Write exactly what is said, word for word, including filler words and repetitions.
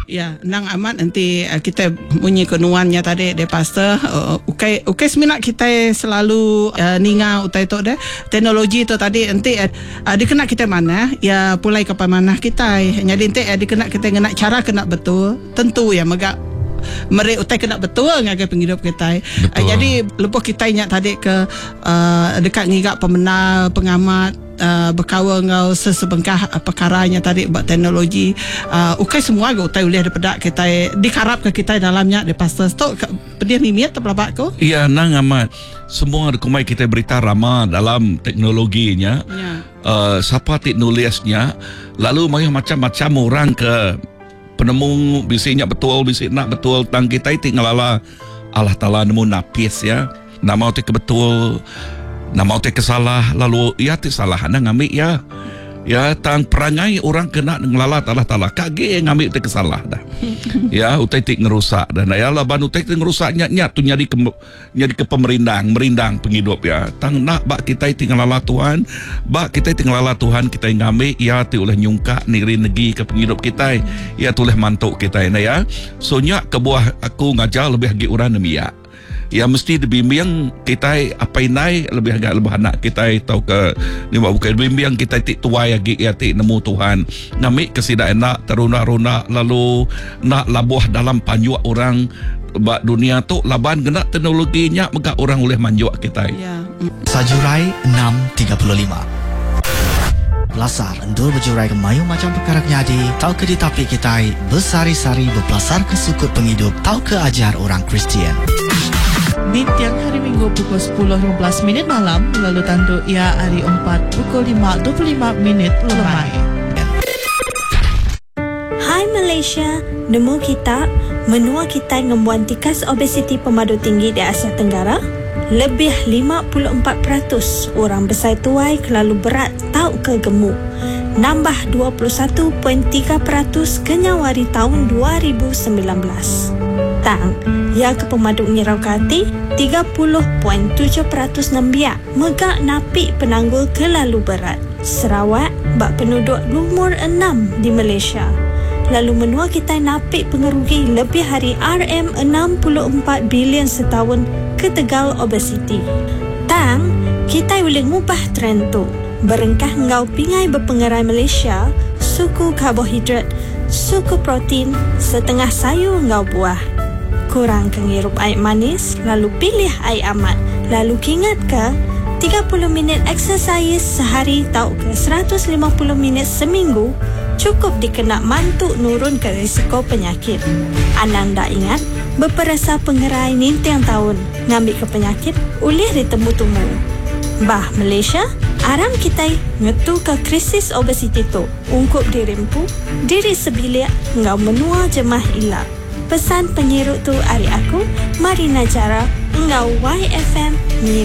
Ya, nang amat nanti uh, kita bunyi kenuannya tadi de pastor uh, ukai ukai seminat kita selalu uh, ninga utai tu deh teknologi tu tadi nanti uh, uh, dikena kita mana ya pulai ke mana kita jadi nanti uh, dikena kita kena cara kena betul tentu ya megak mereka utai kena betul ngagai penghidup kita. Uh, jadi lepas kita ingat tadi ke uh, dekat ngigak pemenang pengamat uh, berkawa ngau sesebengkah uh, perkaranya tadi buat teknologi uh, ukai semua go utai boleh daripada kita dikarap ke kita dalamnya di pastor stok pedia nimiat terpelabak ko. Iya nang amat semua kumai kita berita ramah dalam teknologinya. Ya. Uh, siapa teknologisnya lalu mai macam-macam orang ke penemu bisanya betul bisik nak betul tang kita tinggal Allah Allah Taala nemu napis ya nama otek betul nama otek kesalah lalu ya ti salah anda ngambil ya ya tang perangai orang kena ngelala Allah Taala kage ngambil otek kesalah dah ya utai tik ngerusak dan ya laban utai tik ngerusaknya nyat tu nyari ke nyari ke pemerindang merindang penghidup ya tang nak bak kita tinggal Allah Tuhan bak kita tinggal Allah Tuhan kita ngambil ya ti oleh nyungka niri negi ke penghidup kita ya tu oleh mantuk kita ya so nyak ke buah aku ngajar lebih lagi orang demi ya ya mesti dibimbing kita apa inai lebih agak lebih anak kita tahu ke ni bukan bimbing kita tik tuai lagi ya tik nemu Tuhan ngamik kesida enak teruna-runa lalu nak labuh dalam panjuak orang bak dunia tu laban kena teknologinya maka orang boleh manjuak kita ya. Sajurai enam tiga puluh lima Belasar endur berjurai ke mayu macam perkara nyadi tahu ke di tapi kita bersari-sari berpelasar ke sukut penghidup tahu ke ajar orang Kristian. Di tiang hari Minggu pukul sepuluh lima belas minit malam lalu tanduk ia hari empat pukul lima dua puluh lima minit lemai. Hai Malaysia, nemu kita menua kita ngembuan tikas obesiti pemadu tinggi di Asia Tenggara. Lebih lima puluh empat peratus orang besar tuai kelalu berat tau ke gemuk. Nambah dua puluh satu perpuluhan tiga peratus ke Nyawari tahun dua ribu sembilan belas. Tang, yang ke pemaduk ngirau kati tiga puluh perpuluhan tujuh peratus nambia megak napi penanggul kelalu berat. Sarawak bak penduduk lumur enam di Malaysia. Lalu menua kita napi pengerugi lebih hari R M enam puluh empat bilion setahun ke tegal obesiti. Tang, kita boleh ngubah trend tu. Berengkah ngau pingai berpengerai Malaysia, suku karbohidrat, suku protein, setengah sayur ngau buah. Kurang kengirup air manis, lalu pilih air amat. Lalu ingat ke, tiga puluh minit exercise sehari tau ke seratus lima puluh minit seminggu cukup dikena mantuk nurun ke risiko penyakit. Ananda ingat, berperasa pengerai nintang tahun ngambil ke penyakit, ulih ditemu-temu. Bah Malaysia, aram kita ngetu ke krisis obesiti tu. Ungkup dirimpu, diri sebilik ngau menua jemah ilak. Pesan penyirut tu hari aku, Marina Jara, ngau Y F M,